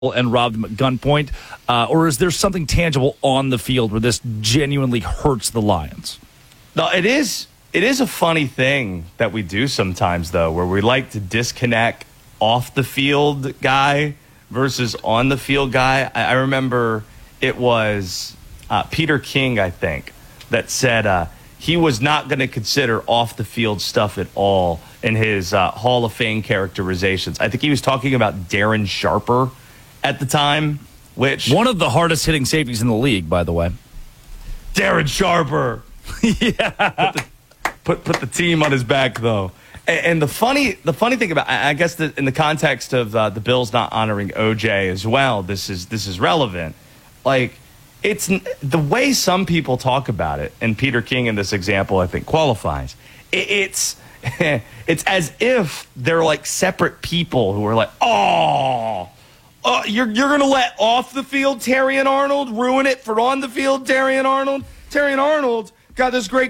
and robbed him at gunpoint, or is there something tangible on the field where this genuinely hurts the Lions? No, it is a funny thing that we do sometimes, though, where we like to disconnect off the field guy versus on the field guy. I remember it was Peter King, I think, that said he was not going to consider off the field stuff at all in his Hall of Fame characterizations. I think he was talking about Darren Sharper at the time, which one of the hardest hitting safeties in the league, by the way. Darren Sharper. Yeah. Put the team on his back, though. And the funny thing about, I guess, in the context of the Bills not honoring OJ as well, this is relevant. Like, it's the way some people talk about it, and Peter King in this example, I think, qualifies. It's as if they're like separate people who are like, you're going to let off the field Terrion Arnold ruin it for on the field Terrion Arnold? Terrion Arnold got this great